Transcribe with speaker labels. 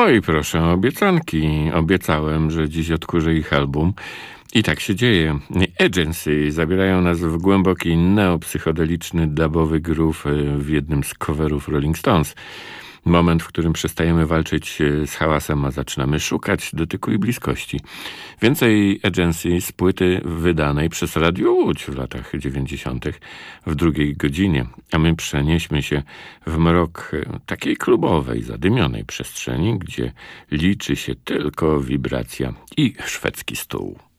Speaker 1: Oj, proszę, obiecanki. Obiecałem, że dziś odkurzę ich album. I tak się dzieje. Agency zabierają nas w głęboki neopsychodeliczny, dubowy groove w jednym z coverów Rolling Stones. Moment, w którym przestajemy walczyć z hałasem, a zaczynamy szukać dotyku i bliskości. Więcej Agency z płyty wydanej przez Radio Łódź w latach 90. w drugiej godzinie. A my przenieśmy się w mrok takiej klubowej, zadymionej przestrzeni, gdzie liczy się tylko wibracja i szwedzki stół.